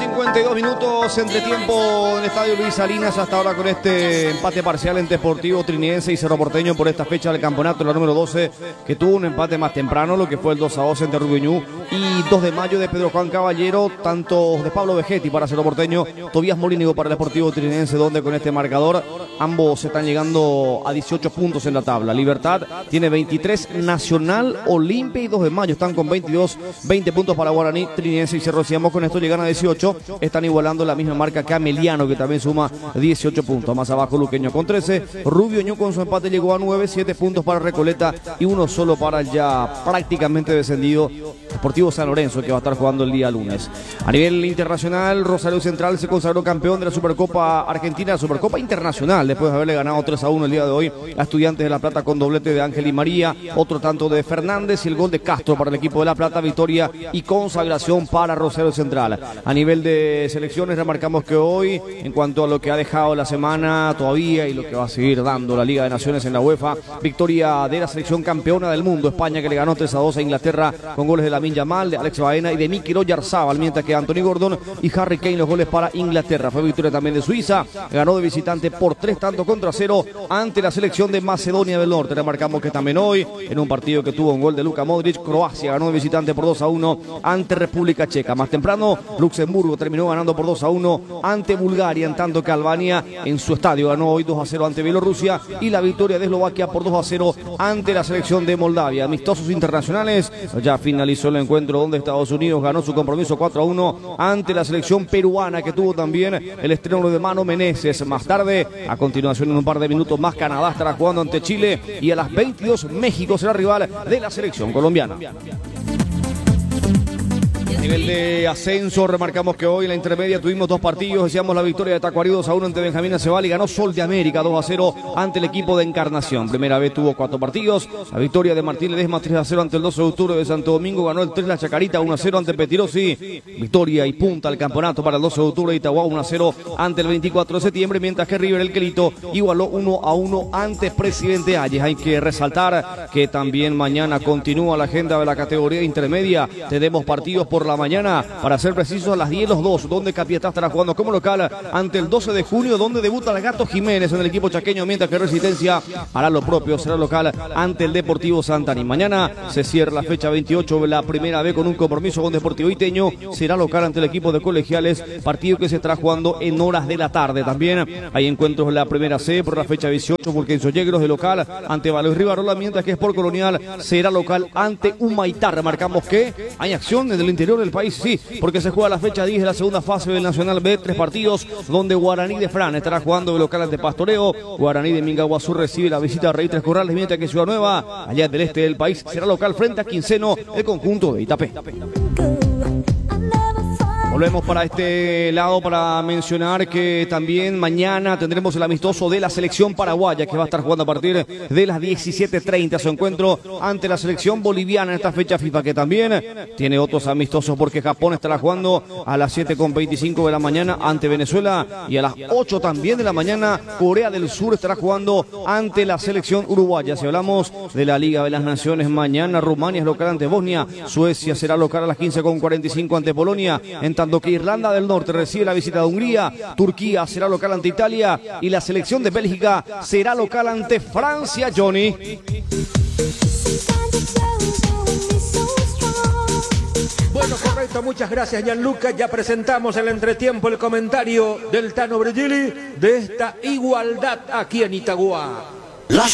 52 minutos entre tiempo en el Estadio Luis Salinas hasta ahora con este empate parcial entre Sportivo Trinidense y Cerro Porteño por esta fecha del campeonato, la número 12, que tuvo un empate más temprano, lo que fue el 2-2 entre Rubio Ñu y 2 de mayo de Pedro Juan Caballero, tanto de Pablo Vegetti para Cerro Porteño, Tobías Molínigo para el Sportivo Trinidense, donde con este marcador ambos están llegando a 18 puntos en la tabla. Libertad tiene 23, Nacional, Olimpia y 2 de mayo están con 22, 20 puntos para Guaraní, Trinidense y Cerro Siamo con esto llegan a 18, están igualando la misma marca que Ameliano, que también suma 18 puntos. Más abajo Luqueño con 13, Rubio Ñu con su empate llegó a 9, 7 puntos para Recoleta y uno solo para el ya prácticamente descendido Deportivo San Lorenzo, que va a estar jugando el día lunes. A nivel internacional, Rosario Central se consagró campeón de la Supercopa Argentina, la Supercopa Internacional, después de haberle ganado 3-1 el día de hoy a Estudiantes de La Plata con doblete de Ángel y María, otro tanto de Fernández y el gol de Castro para el equipo de La Plata, victoria y consagración para Rosario Central. A nivel de selecciones, remarcamos que hoy, en cuanto a lo que ha dejado la semana todavía y lo que va a seguir dando la Liga de Naciones en la UEFA, victoria de la selección campeona del mundo, España, que le ganó 3-2 a Inglaterra con goles de Lamine Yamal, de Alex Baena y de Miki Oyarzabal, mientras que Anthony Gordon y Harry Kane los goles para Inglaterra. Fue victoria también de Suiza, ganó de visitante por 3 tantos contra 0 ante la selección de Macedonia del Norte. Remarcamos que también hoy, en un partido que tuvo un gol de Luka Modric, Croacia ganó de visitante por 2-1 ante República Checa. Más temprano, Luxemburgo terminó ganando por 2-1 ante Bulgaria, en tanto que Albania en su estadio ganó hoy 2-0 ante Bielorrusia, y la victoria de Eslovaquia por 2-0 ante la selección de Moldavia. Amistosos internacionales, ya finalizó el encuentro donde Estados Unidos ganó su compromiso 4-1 ante la selección peruana, que tuvo también el estreno de Mano Meneses. Más tarde, a continuación en un par de minutos más, Canadá estará jugando ante Chile y a las 22 México será rival de la selección colombiana. A nivel de ascenso, remarcamos que hoy en la intermedia tuvimos 2 partidos. Decíamos la victoria de Tacuarí 2-1 ante Benjamín Aceval y ganó Sol de América 2-0 ante el equipo de Encarnación. Primera vez tuvo 4 partidos. La victoria de Martín Ledesma 3-0 ante el 12 de octubre de Santo Domingo. Ganó el 3 la Chacarita 1-0 ante Petirosi. Victoria y punta al campeonato para el 12 de octubre de Itagua 1-0 ante el 24 de septiembre. Mientras que River el Quelito igualó 1-1 ante Presidente Hayes. Hay que resaltar que también mañana continúa la agenda de la categoría intermedia. Tenemos partidos por la mañana, para ser precisos a las 10 los 2, donde Capiatá estará jugando como local ante el 12 de junio, donde debuta el Gato Jiménez en el equipo chaqueño, mientras que Resistencia hará lo propio, será local ante el Deportivo Santani. Mañana se cierra la fecha 28, la primera vez con un compromiso con Deportivo Iteño, será local ante el equipo de Colegiales, partido que se estará jugando en horas de la tarde. También hay encuentros en la primera C por la fecha 18, porque en Sollegros de local ante Valor Rivarola, mientras que Sport Colonial será local ante Humaitá. Remarcamos que hay acción desde el interior del país, sí, porque se juega la fecha 10 de la segunda fase del Nacional B, 3 partidos, donde Guaraní de Fran estará jugando de local ante Pastoreo, Guaraní de Mingaguazú recibe la visita de Rey Tres Corrales, mientras que Ciudad Nueva, allá del este del país, será local frente a Quinceno, el conjunto de Itapé. Volvemos para este lado para mencionar que también mañana tendremos el amistoso de la selección paraguaya, que va a estar jugando a partir de las 17:30 su encuentro ante la selección boliviana en esta fecha FIFA, que también tiene otros amistosos, porque Japón estará jugando a las 7:25 de la mañana ante Venezuela, y a las 8 también de la mañana Corea del Sur estará jugando ante la selección uruguaya. Si hablamos de la Liga de las Naciones, mañana Rumania es local ante Bosnia, Suecia será local a las 15:45 ante Polonia, en tanto que Irlanda del Norte recibe la visita de Hungría, Turquía será local ante Italia y la selección de Bélgica será local ante Francia, Johnny. Bueno, correcto, muchas gracias, Gianluca. Ya presentamos el entretiempo, el comentario del Tano Bregili de esta igualdad aquí en Itagua.